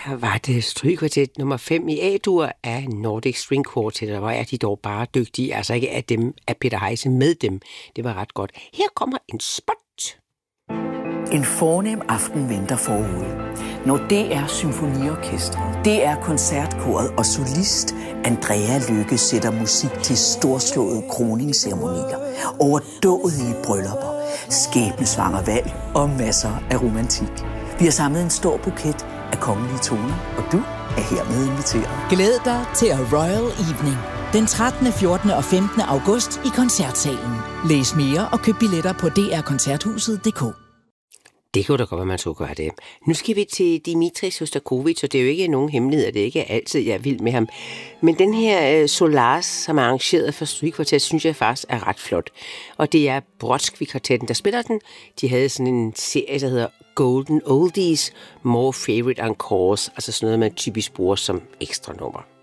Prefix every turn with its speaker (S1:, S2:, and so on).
S1: Her var det strygekvartet nummer 5 i A-dur af Nordic String Quartet, og hvor er de dog bare dygtige. Altså ikke af dem, af Peter Heise med dem. Det var ret godt. Her kommer en spot.
S2: En fornem aften venter forude. Når DR Symfoniorkestret, DR Koncertkoret og solist Andrea Lykke sætter musik til storslåede kroningsceremonier, overdådige bryllupper, skæbnesvanger valg og masser af romantik. Vi har samlet en stor buket af kongelige toner, og du er hermed inviteret.
S3: Glæd dig til A Royal Evening. Den 13., 14. og 15. august i Koncertsalen. Læs mere og køb billetter på drkoncerthuset.dk.
S1: Det kunne da godt være, man skulle gøre det. Nu skal vi til Dimitri Shostakovich, og det er jo ikke nogen hemmelighed, det er ikke altid, jeg er vild med ham. Men den her Solars, som er arrangeret for strygekvartet, synes jeg faktisk er ret flot. Og det er Brodsky-kvartetten, der spiller den. De havde sådan en serie, der hedder Golden Oldies, More Favorite Encores, altså sådan noget, man typisk bruger som ekstra nummer.